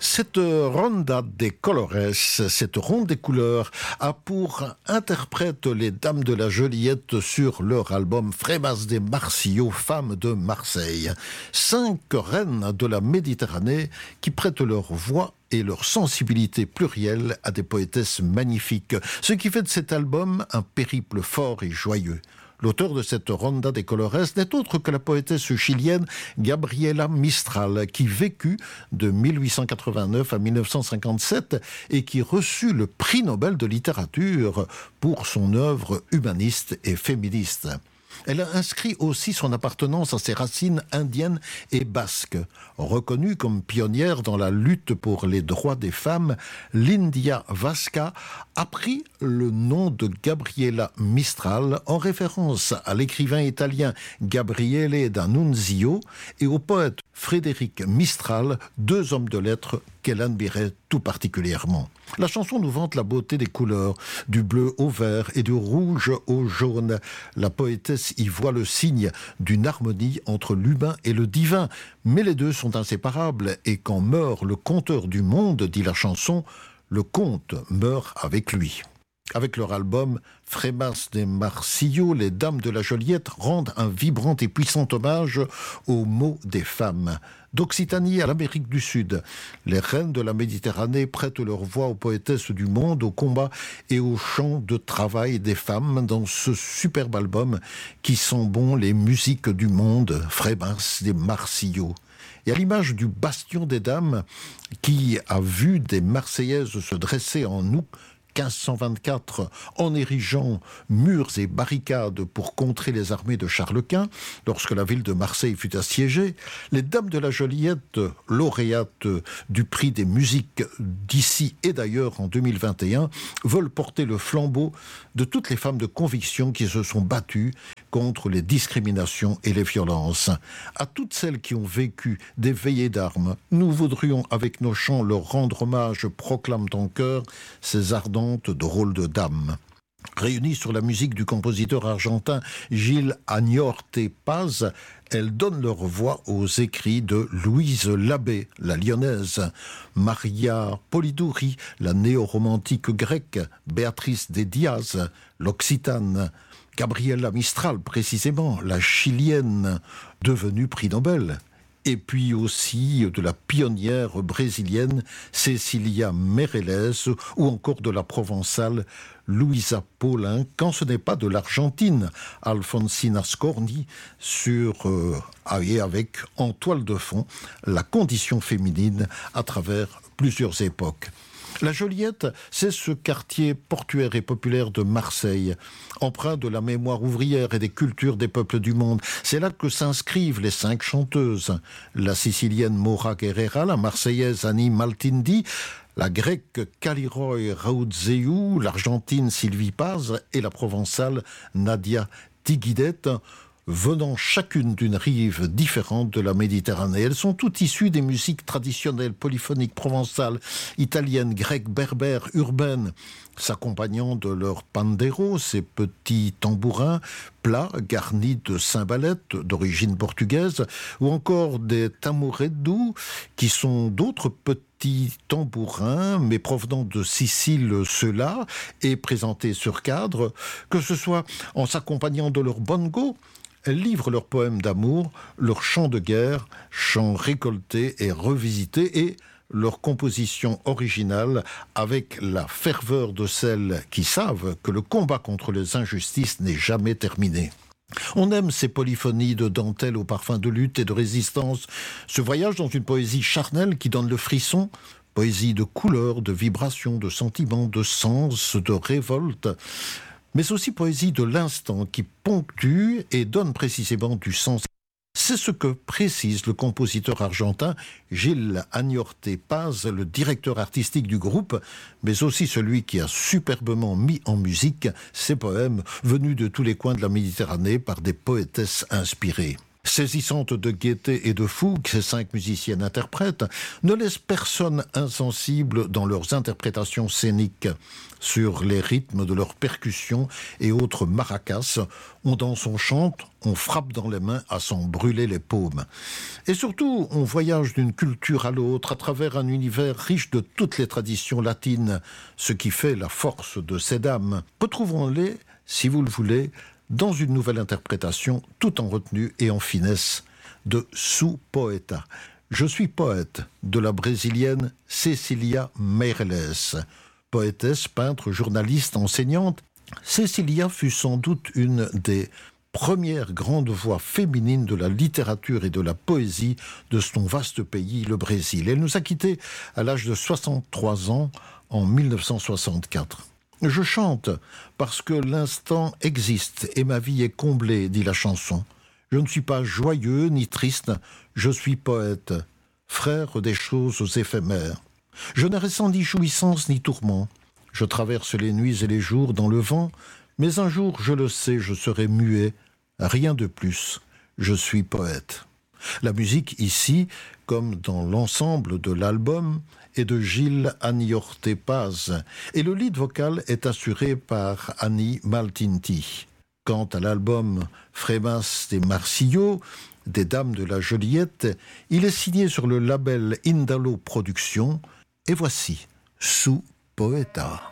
Cette ronda de colores, cette ronde des couleurs, a pour interprète les Dames de la Joliette sur leur album Frémas des Marsillots, femmes de Marseille. 5 reines de la Méditerranée qui prêtent leur voix et leur sensibilité plurielle à des poétesses magnifiques, ce qui fait de cet album un périple fort et joyeux. L'auteur de cette ronda de colores n'est autre que la poétesse chilienne Gabriela Mistral, qui vécut de 1889 à 1957 et qui reçut le prix Nobel de littérature pour son œuvre humaniste et féministe. Elle a inscrit aussi son appartenance à ses racines indiennes et basques. Reconnue comme pionnière dans la lutte pour les droits des femmes, l'India Vasca a pris le nom de Gabriela Mistral en référence à l'écrivain italien Gabriele d'Annunzio et au poète Frédéric Mistral, 2 hommes de lettres qu'elle admirait tout particulièrement. La chanson nous vante la beauté des couleurs, du bleu au vert et du rouge au jaune. La poétesse y voit le signe d'une harmonie entre l'humain et le divin, mais les deux sont inséparables et quand meurt le conteur du monde, dit la chanson, le conte meurt avec lui. Avec leur album Frémas des Marsillots, les Dames de la Joliette rendent un vibrant et puissant hommage aux mots des femmes. D'Occitanie à l'Amérique du Sud, les reines de la Méditerranée prêtent leur voix aux poétesses du monde, au combat et au chant de travail des femmes dans ce superbe album qui sent bon les musiques du monde, Frémas des Marsillots. Et à l'image du bastion des dames qui a vu des Marseillaises se dresser en août 1524 en érigeant murs et barricades pour contrer les armées de Charles Quint, lorsque la ville de Marseille fut assiégée, les Dames de la Joliette, lauréates du prix des musiques d'ici et d'ailleurs en 2021, veulent porter le flambeau de toutes les femmes de conviction qui se sont battues contre les discriminations et les violences. À toutes celles qui ont vécu des veillées d'armes, nous voudrions avec nos chants leur rendre hommage, proclament en chœur ces ardentes drôles de dames. Réunies sur la musique du compositeur argentin Gilles Agnorte Paz, elles donnent leur voix aux écrits de Louise Labbé, la lyonnaise, Maria Polidori, la néo-romantique grecque, Béatrice de Diaz, l'occitane, Gabriela Mistral, précisément, la chilienne, devenue prix Nobel. Et puis aussi de la pionnière brésilienne Cecilia Meirelles ou encore de la provençale Luisa Paulin, quand ce n'est pas de l'Argentine, Alfonsina Scorni, avec en toile de fond la condition féminine à travers plusieurs époques. La Joliette, c'est ce quartier portuaire et populaire de Marseille, empreint de la mémoire ouvrière et des cultures des peuples du monde. C'est là que s'inscrivent les 5 chanteuses. La sicilienne Maura Guerrera, la marseillaise Annie Maltindi, la grecque Kaliroy Raouzéou, l'argentine Sylvie Paz et la provençale Nadia Tiguidet, venant chacune d'une rive différente de la Méditerranée. Elles sont toutes issues des musiques traditionnelles, polyphoniques, provençales, italiennes, grecques, berbères, urbaines, s'accompagnant de leur pandero, ces petits tambourins plats garnis de cymbalettes d'origine portugaise, ou encore des tamureddu, qui sont d'autres petits tambourins, mais provenant de Sicile, ceux-là, et présentés sur cadre, que ce soit en s'accompagnant de leur bongo. Elles livrent leurs poèmes d'amour, leurs chants de guerre, chants récoltés et revisités, et leur composition originale avec la ferveur de celles qui savent que le combat contre les injustices n'est jamais terminé. On aime ces polyphonies de dentelle au parfum de lutte et de résistance, ce voyage dans une poésie charnelle qui donne le frisson, poésie de couleurs, de vibrations, de sentiments, de sens, de révolte, mais aussi poésie de l'instant qui ponctue et donne précisément du sens. C'est ce que précise le compositeur argentin Gilles Agnorte Paz, le directeur artistique du groupe, mais aussi celui qui a superbement mis en musique ces poèmes venus de tous les coins de la Méditerranée par des poétesses inspirées. Saisissante de gaieté et de fougue, ces 5 musiciennes interprètes ne laissent personne insensible dans leurs interprétations scéniques. Sur les rythmes de leurs percussions et autres maracas, on danse, on chante, on frappe dans les mains à s'en brûler les paumes. Et surtout, on voyage d'une culture à l'autre à travers un univers riche de toutes les traditions latines, ce qui fait la force de ces dames. Retrouvons-les, si vous le voulez, dans une nouvelle interprétation, tout en retenue et en finesse, de Sou Poeta. Je suis poète, de la brésilienne Cecília Meirelles. Poétesse, peintre, journaliste, enseignante, Cecília fut sans doute une des premières grandes voix féminines de la littérature et de la poésie de son vaste pays, le Brésil. Elle nous a quittés à l'âge de 63 ans en 1964. Je chante parce que l'instant existe et ma vie est comblée, dit la chanson. Je ne suis pas joyeux ni triste, je suis poète, frère des choses éphémères. Je n'ai ressenti ni jouissance ni tourment. Je traverse les nuits et les jours dans le vent, mais un jour, je le sais, je serai muet. Rien de plus, je suis poète. La musique ici, comme dans l'ensemble de l'album, est de Gilles Agnorte Paz, et le lead vocal est assuré par Annie Maltinti. Quant à l'album Fremas de Marsillo, des Dames de la Joliette, il est signé sur le label Indalo Productions, et voici Sou Poeta.